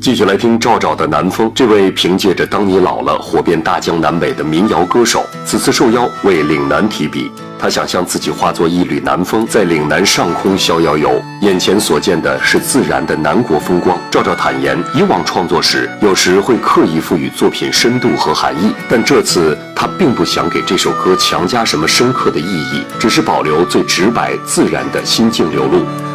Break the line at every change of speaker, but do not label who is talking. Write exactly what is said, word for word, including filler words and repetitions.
继续来听赵照的《南风》。这位凭借着《当你老了》火遍大江南北的民谣歌手，此次受邀为岭南提笔。他想象自己化作一缕南风，在岭南上空逍遥游，眼前所见的是自然的南国风光。赵照坦言，以往创作时有时会刻意赋予作品深度和含义，但这次他并不想给这首歌强加什么深刻的意义，只是保留最直白自然的心境流露。